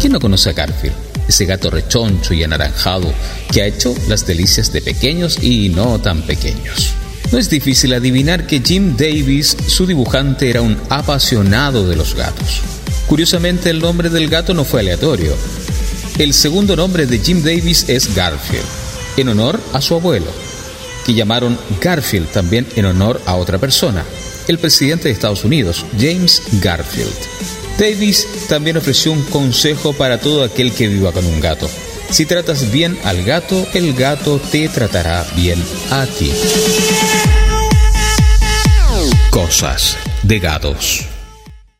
¿Quién no conoce a Garfield? Ese gato rechoncho y anaranjado que ha hecho las delicias de pequeños y no tan pequeños. No es difícil adivinar que Jim Davis, su dibujante, era un apasionado de los gatos. Curiosamente, el nombre del gato no fue aleatorio. El segundo nombre de Jim Davis es Garfield, en honor a su abuelo, que llamaron Garfield también en honor a otra persona, el presidente de Estados Unidos, James Garfield. Davis también ofreció un consejo para todo aquel que viva con un gato. Si tratas bien al gato, el gato te tratará bien a ti. Cosas de gatos.